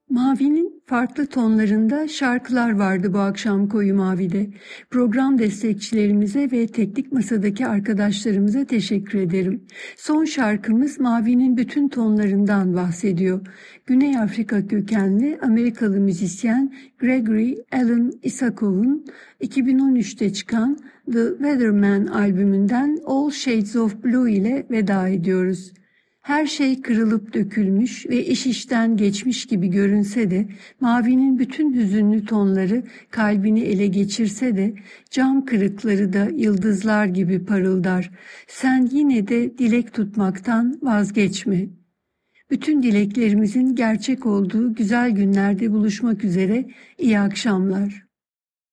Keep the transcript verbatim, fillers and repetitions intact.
Mavinin farklı tonlarında şarkılar vardı bu akşam Koyu Mavi'de. Program destekçilerimize ve teknik masadaki arkadaşlarımıza teşekkür ederim. Son şarkımız Mavinin bütün tonlarından bahsediyor. Güney Afrika kökenli Amerikalı müzisyen Gregory Alan Isakov'un iki bin on üçte çıkan The Weatherman albümünden All Shades of Blue ile veda ediyoruz. Her şey kırılıp dökülmüş ve iş işten geçmiş gibi görünse de, Mavinin bütün hüzünlü tonları kalbini ele geçirse de, cam kırıkları da yıldızlar gibi parıldar. Sen yine de dilek tutmaktan vazgeçme. Bütün dileklerimizin gerçek olduğu güzel günlerde buluşmak üzere, iyi akşamlar.